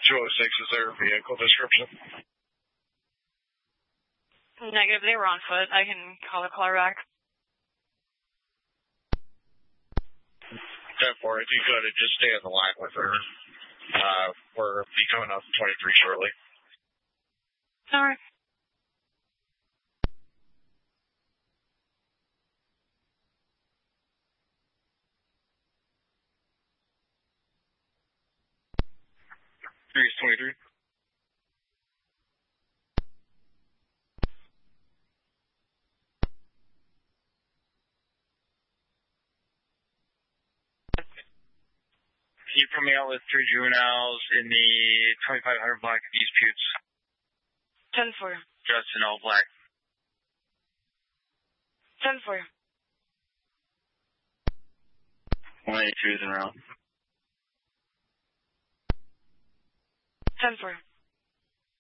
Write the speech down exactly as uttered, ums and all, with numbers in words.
two oh six is their vehicle description. Negative, they were on foot. I can call the caller back. ten four, if you could, just stay on the line with her. Uh, we're be coming up twenty-three shortly. All right. three twenty-three. You put me out with three juveniles in the twenty-five hundred block of East Buttes. ten four. Justin, all black. ten four. one eighty-two is in route. ten four.